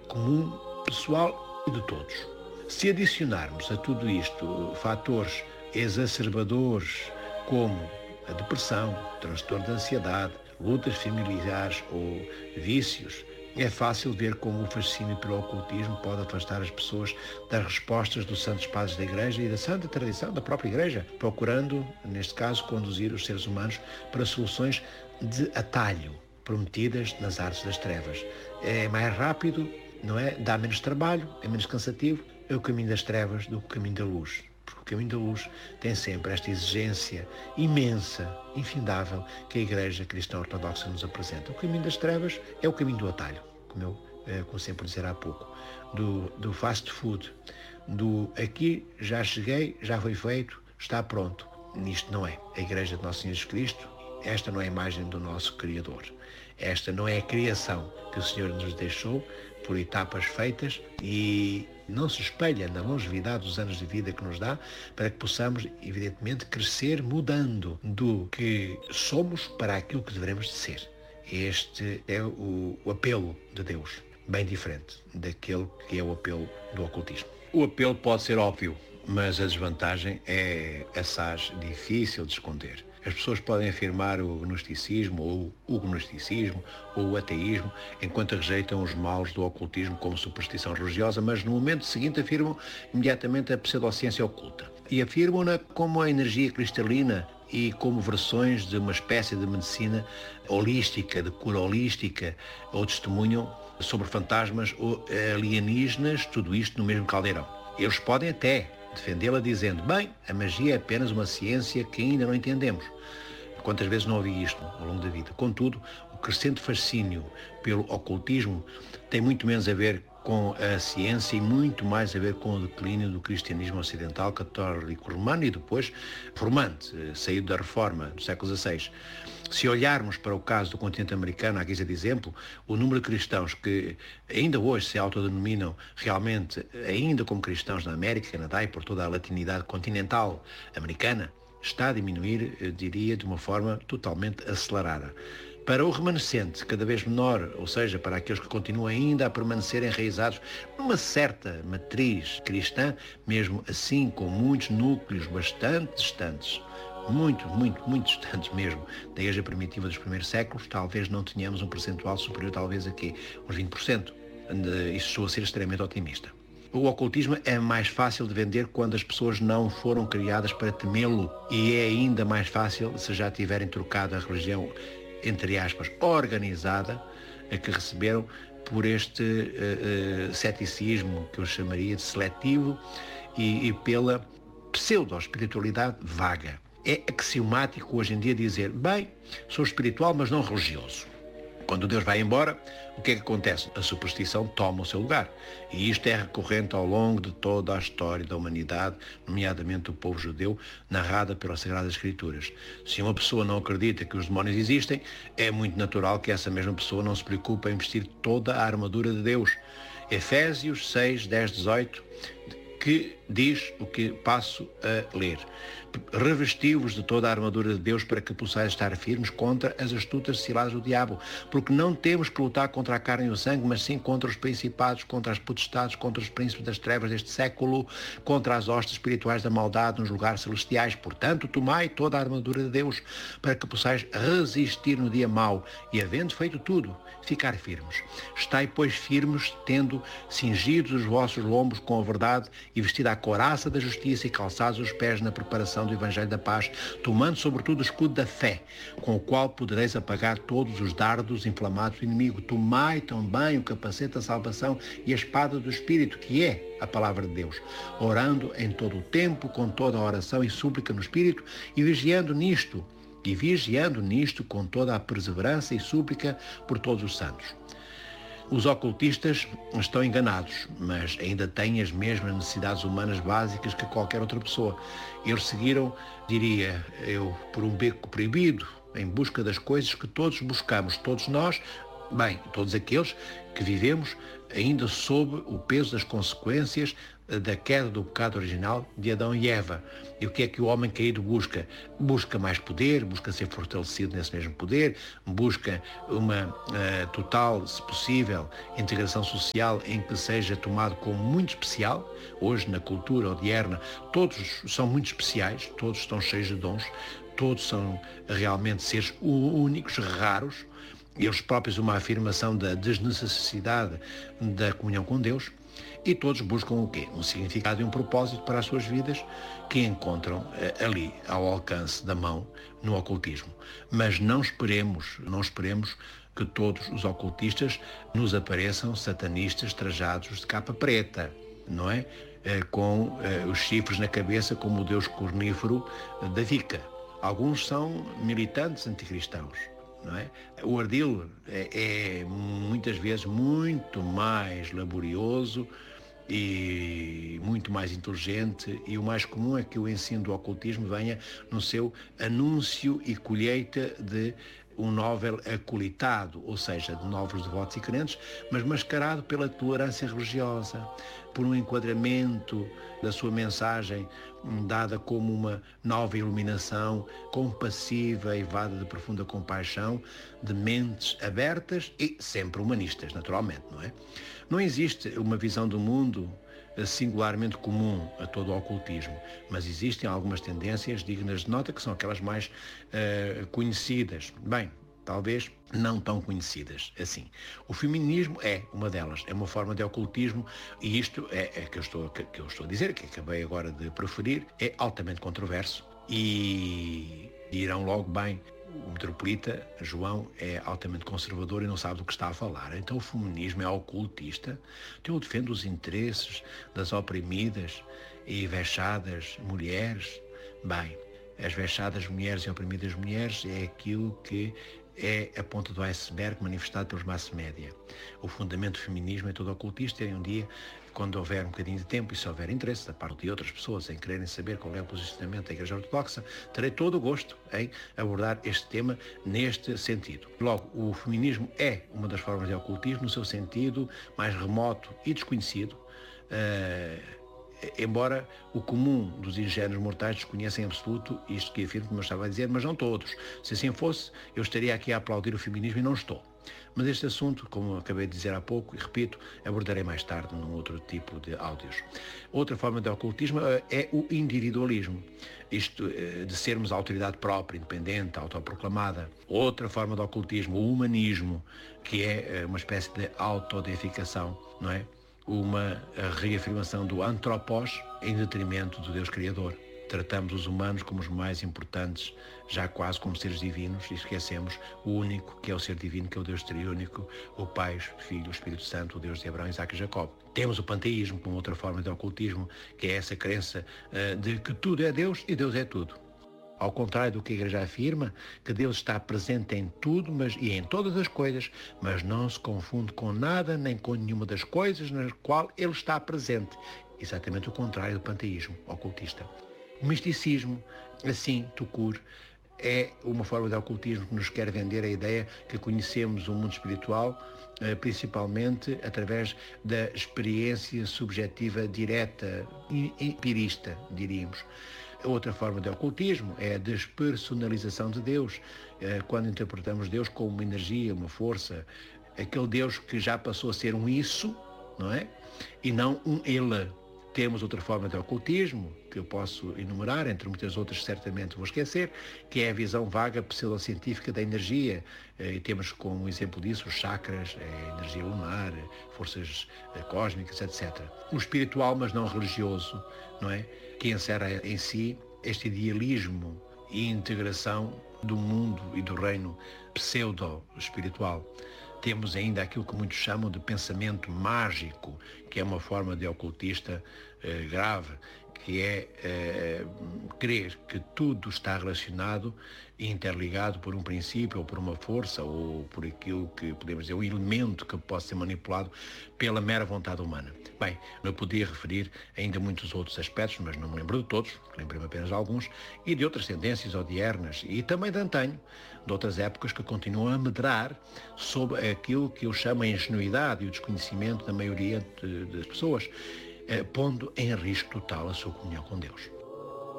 comum, pessoal e de todos. Se adicionarmos a tudo isto fatores exacerbadores como a depressão, transtorno de ansiedade, lutas familiares ou vícios, é fácil ver como o fascínio pelo ocultismo pode afastar as pessoas das respostas dos santos padres da Igreja e da santa tradição da própria Igreja, procurando, neste caso, conduzir os seres humanos para soluções de atalho, prometidas nas artes das trevas. É mais rápido, não é? Dá menos trabalho, é menos cansativo, é o caminho das trevas do que o caminho da luz. Porque o caminho da luz tem sempre esta exigência imensa, infindável, que a Igreja Cristã Ortodoxa nos apresenta. O caminho das trevas é o caminho do atalho, como eu costumo dizer há pouco, do fast food, do aqui já cheguei, já foi feito, está pronto. Nisto não é. A Igreja de Nosso Senhor Jesus Cristo, esta não é a imagem do nosso Criador. Esta não é a criação que o Senhor nos deixou por etapas feitas e não se espelha na longevidade dos anos de vida que nos dá para que possamos, evidentemente, crescer mudando do que somos para aquilo que devemos de ser. Este é o apelo de Deus, bem diferente daquele que é o apelo do ocultismo. O apelo pode ser óbvio, mas a desvantagem é assaz difícil de esconder. As pessoas podem afirmar o gnosticismo, ou o gnosticismo, ou o ateísmo, enquanto rejeitam os males do ocultismo como superstição religiosa, mas no momento seguinte afirmam imediatamente a pseudociência oculta. E afirmam-na como a energia cristalina e como versões de uma espécie de medicina holística, de cura holística, ou testemunham sobre fantasmas ou alienígenas, tudo isto no mesmo caldeirão. Eles podem até defendê-la dizendo, bem, a magia é apenas uma ciência que ainda não entendemos. Quantas vezes não ouvi isto ao longo da vida? Contudo, o crescente fascínio pelo ocultismo tem muito menos a ver com a ciência e muito mais a ver com o declínio do cristianismo ocidental, católico romano e depois reformante, saído da reforma do século XVI. Se olharmos para o caso do continente americano, à guisa de exemplo, o número de cristãos que ainda hoje se autodenominam realmente ainda como cristãos na América, Canadá e por toda a latinidade continental americana, está a diminuir, eu diria, de uma forma totalmente acelerada. Para o remanescente, cada vez menor, ou seja, para aqueles que continuam ainda a permanecer enraizados numa certa matriz cristã, mesmo assim com muitos núcleos bastante distantes, muito distantes mesmo, da Igreja primitiva dos primeiros séculos, talvez não tenhamos um percentual superior, talvez aqui, uns 20%. Isso soa a ser extremamente otimista. O ocultismo é mais fácil de vender quando as pessoas não foram criadas para temê-lo e é ainda mais fácil se já tiverem trocado a religião, entre aspas, organizada, a que receberam por este ceticismo que eu chamaria de seletivo e pela pseudo-espiritualidade vaga. É axiomático hoje em dia dizer, bem, sou espiritual, mas não religioso. Quando Deus vai embora, o que é que acontece? A superstição toma o seu lugar. E isto é recorrente ao longo de toda a história da humanidade, nomeadamente do povo judeu, narrada pelas Sagradas Escrituras. Se uma pessoa não acredita que os demónios existem, é muito natural que essa mesma pessoa não se preocupe em vestir toda a armadura de Deus. Efésios 6, 10, 18, que diz o que passo a ler. Revesti-vos de toda a armadura de Deus para que possais estar firmes contra as astutas ciladas do diabo, porque não temos que lutar contra a carne e o sangue, mas sim contra os principados, contra as potestades, contra os príncipes das trevas deste século, contra as hostes espirituais da maldade nos lugares celestiais. Portanto, tomai toda a armadura de Deus para que possais resistir no dia mau e, havendo feito tudo, ficar firmes. Estai, pois, firmes, tendo cingidos os vossos lombos com a verdade e vestida a couraça da justiça e calçados os pés na preparação do Evangelho da Paz, tomando sobretudo o escudo da fé, com o qual podereis apagar todos os dardos inflamados do inimigo. Tomai também o capacete da salvação e a espada do Espírito, que é a palavra de Deus, orando em todo o tempo, com toda a oração e súplica no Espírito, e vigiando nisto com toda a perseverança e súplica por todos os santos. Os ocultistas estão enganados, mas ainda têm as mesmas necessidades humanas básicas que qualquer outra pessoa. Eles seguiram, diria eu, por um beco proibido, em busca das coisas que todos buscamos, todos nós, Bem, todos aqueles que vivemos ainda sob o peso das consequências da queda do pecado original de Adão e Eva. E o que é que o homem caído busca? Busca mais poder, busca ser fortalecido nesse mesmo poder, busca uma total, se possível, integração social em que seja tomado como muito especial. Hoje, na cultura odierna, todos são muito especiais, todos estão cheios de dons, todos são realmente seres únicos, raros. Eles próprios uma afirmação da desnecessidade da comunhão com Deus, e todos buscam o quê? Um significado e um propósito para as suas vidas que encontram ali, ao alcance da mão, no ocultismo. Mas não esperemos que todos os ocultistas nos apareçam satanistas trajados de capa preta, não é? Com os chifres na cabeça como o deus cornífero da Wicca. Alguns são militantes anticristãos. Não é? O ardil é muitas vezes muito mais laborioso e muito mais inteligente, e o mais comum é que o ensino do ocultismo venha no seu anúncio e colheita de um novel acolitado, ou seja, de novos devotos e crentes, mas mascarado pela tolerância religiosa, por um enquadramento da sua mensagem dada como uma nova iluminação, compassiva e vada de profunda compaixão, de mentes abertas e sempre humanistas, naturalmente, não é? Não existe uma visão do mundo singularmente comum a todo o ocultismo, mas existem algumas tendências dignas de nota que são aquelas mais conhecidas. Bem, talvez não tão conhecidas assim. O feminismo é uma delas, é uma forma de ocultismo, e isto é que eu estou a dizer, que acabei agora de preferir, é altamente controverso, e dirão logo, bem, o metropolita João é altamente conservador e não sabe do que está a falar. Então o feminismo é ocultista. Então eu defendo os interesses das oprimidas e vexadas mulheres. Bem, as vexadas mulheres e oprimidas mulheres é aquilo que é a ponta do iceberg manifestado pelos mass média. O fundamento do feminismo é todo ocultista, e um dia, quando houver um bocadinho de tempo e se houver interesse da parte de outras pessoas em quererem saber qual é o posicionamento da Igreja Ortodoxa, terei todo o gosto em abordar este tema neste sentido. Logo, o feminismo é uma das formas de ocultismo no seu sentido mais remoto e desconhecido, embora o comum dos ingênuos mortais desconheça em absoluto isto que afirmo, como eu estava a dizer, mas não todos. Se assim fosse, eu estaria aqui a aplaudir o feminismo e não estou. Mas este assunto, como acabei de dizer há pouco, e repito, abordarei mais tarde num outro tipo de áudios. Outra forma de ocultismo é o individualismo, isto de sermos a autoridade própria, independente, autoproclamada. Outra forma de ocultismo, o humanismo, que é uma espécie de autodeificação, não é? Uma reafirmação do antropós em detrimento do Deus Criador. Tratamos os humanos como os mais importantes, já quase como seres divinos, e esquecemos o único que é o ser divino, que é o Deus triúnico, o Pai, o Filho, o Espírito Santo, o Deus de Abraão, Isaque e Jacó. Temos o panteísmo como outra forma de ocultismo, que é essa crença de que tudo é Deus e Deus é tudo. Ao contrário do que a Igreja afirma, que Deus está presente em tudo e em todas as coisas, mas não se confunde com nada nem com nenhuma das coisas na qual Ele está presente. Exatamente o contrário do panteísmo ocultista. O misticismo, assim, tucur, é uma forma de ocultismo que nos quer vender a ideia que conhecemos o mundo espiritual, principalmente através da experiência subjetiva direta e empirista, diríamos. Outra forma de ocultismo é a despersonalização de Deus, quando interpretamos Deus como uma energia, uma força, aquele Deus que já passou a ser um isso, não é? E não um ele. Temos outra forma de ocultismo, que eu posso enumerar, entre muitas outras certamente vou esquecer, que é a visão vaga pseudocientífica da energia. E temos como exemplo disso os chakras, a energia lunar, forças cósmicas, etc. O espiritual, mas não religioso, não é? Que encerra em si este idealismo e integração do mundo e do reino pseudo-espiritual. Temos ainda aquilo que muitos chamam de pensamento mágico, que é uma forma de ocultista grave, que é crer que tudo está relacionado e interligado por um princípio, ou por uma força, ou por aquilo que podemos dizer, um elemento que pode ser manipulado pela mera vontade humana. Bem, eu podia referir ainda muitos outros aspectos, mas não me lembro de todos, lembrei-me apenas de alguns, e de outras tendências odiernas, e também de antanho, de outras épocas que continuam a medrar sobre aquilo que eu chamo a ingenuidade e o desconhecimento da maioria das pessoas, pondo em risco total a sua comunhão com Deus.